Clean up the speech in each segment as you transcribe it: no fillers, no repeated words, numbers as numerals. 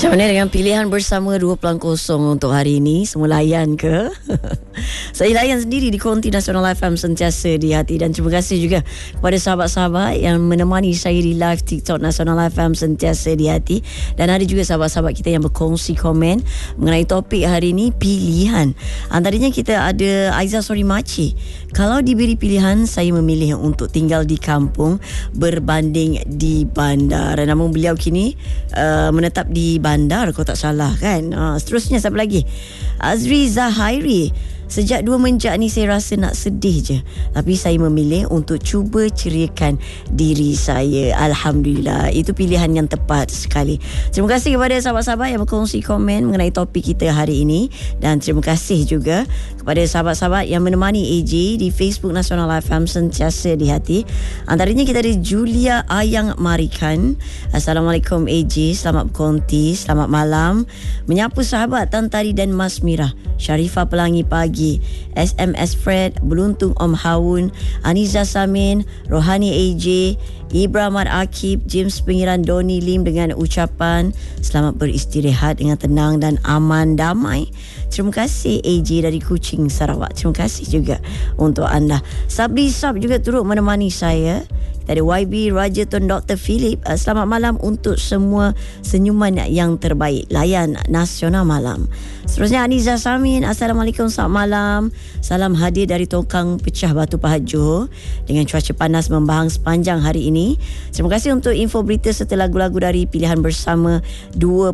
Macam mana dengan pilihan bersama 2.0 untuk hari ini? Semua layan ke? Saya layan sendiri di konti Nasional FM sentiasa di hati. Dan terima kasih juga kepada sahabat-sahabat yang menemani saya di live TikTok Nasional FM sentiasa di hati. Dan ada juga sahabat-sahabat kita yang berkongsi komen mengenai topik hari ini, pilihan. Antaranya kita ada Aizah Sorimachi. Kalau diberi pilihan, saya memilih untuk tinggal di kampung berbanding di bandar. Namun beliau kini menetap di bandar, kalau tak salah kan. Seterusnya siapa lagi? Azri Zahairi. Sejak 2 menjak ni saya rasa nak sedih je, tapi saya memilih untuk cuba ceriakan diri saya. Alhamdulillah, itu pilihan yang tepat sekali. Terima kasih kepada sahabat-sahabat yang berkongsi komen mengenai topik kita hari ini. Dan terima kasih juga kepada sahabat-sahabat yang menemani AJ di Facebook Nasional FM sentiasa di hati. Antaranya kita ada Julia Ayang Marikan. Assalamualaikum AJ, selamat berkonti, selamat malam. Menyapu sahabat Tan Tari dan Mas Mirah, Sharifah Pelangi Pagi, SMS Fred, Beluntung Om Hawun, Aniza Samin, Rohani AJ, Ibrahim Akib, James Pengiran Doni Lim dengan ucapan selamat beristirahat dengan tenang dan aman damai. Terima kasih AJ dari Kuching, Sarawak. Terima kasih juga untuk anda. Sabri Sab juga turut menemani saya. Dari YB Raja Tun Dr. Philip. Selamat malam untuk semua senyuman yang terbaik. Layan Nasional Malam. Seterusnya Aniza Samin. Assalamualaikum, selamat malam. Salam hadir dari Tongkang Pecah Batu Pahat Johor. Dengan cuaca panas membahang sepanjang hari ini. Terima kasih untuk info berita serta lagu-lagu dari pilihan bersama 2.0.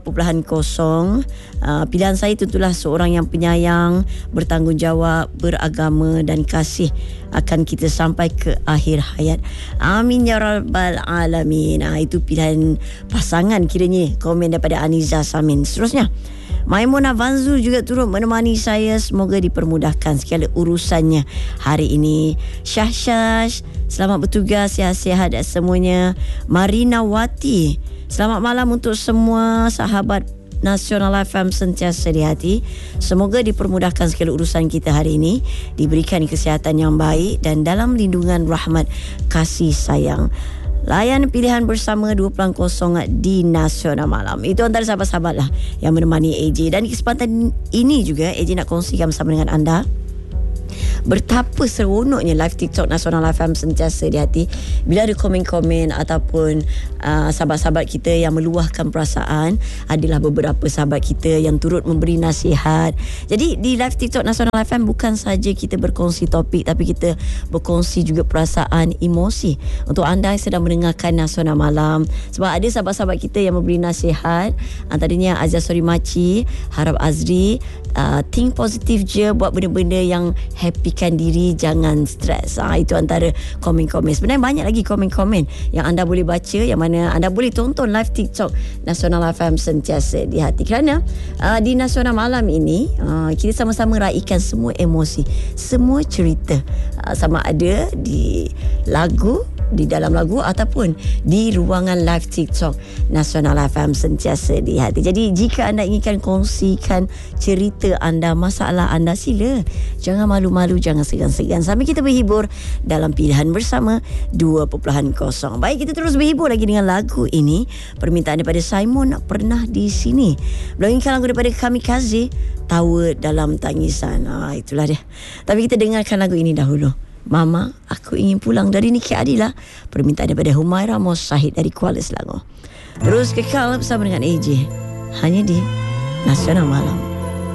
Pilihan saya tentulah seorang yang penyayang, bertanggungjawab, beragama dan kasih akan kita sampai ke akhir hayat. Amin ya rabbal alamin. Itu pilihan pasangan kiranya, komen daripada Aniza Samin. Seterusnya Maimunah Vanzu juga turut menemani saya. Semoga dipermudahkan segala urusannya hari ini. Syah-Syash, selamat bertugas, sihat-sihat semuanya. Marina Wati, selamat malam untuk semua sahabat Nasional FM sentiasa di hati. Semoga dipermudahkan segala urusan kita hari ini, diberikan kesihatan yang baik dan dalam lindungan rahmat kasih sayang. Layan pilihan bersama 2.0 di Nasional Malam. Itu antara sahabat-sahabat lah yang menemani AJ. Dan di kesempatan ini juga AJ nak kongsikan bersama dengan anda betapa seronoknya live TikTok Nasional FM sentiasa di hati bila ada komen-komen ataupun sahabat-sahabat kita yang meluahkan perasaan. Adalah beberapa sahabat kita yang turut memberi nasihat. Jadi di live TikTok Nasional FM bukan saja kita berkongsi topik, tapi kita berkongsi juga perasaan, emosi untuk anda yang sedang mendengarkan Nasional Malam. Sebab ada sahabat-sahabat kita yang memberi nasihat. Antaranya Aizah Sorimachi, harap Azri think positif je, buat benda-benda yang happykan diri, jangan stres. Itu antara komen-komen. Sebenarnya banyak lagi komen-komen yang anda boleh baca, yang mana anda boleh tonton live TikTok Nasional FM sentiasa di hati. Kerana di Nasional Malam ini kita sama-sama raikan semua emosi, semua cerita, sama ada di lagu, di dalam lagu ataupun di ruangan live TikTok Nasional FM sentiasa di hati. Jadi jika anda inginkan kongsikan cerita anda, masalah anda, sila. Jangan malu-malu, jangan segan-segan. Sambil kita berhibur dalam pilihan bersama 2.0. Baik, kita terus berhibur lagi dengan lagu ini. Permintaan daripada Simon, Pernah di Sini. Melawinkan lagu daripada Kamikaze, Tawa Dalam Tangisan. Itulah dia. Tapi kita dengarkan lagu ini dahulu. Mama, Aku Ingin Pulang dari Niki Adila. Permintaan daripada Humaira Mosahid dari Kuala Selangor. Terus kekal bersama dengan AJ hanya di Nasional Malam.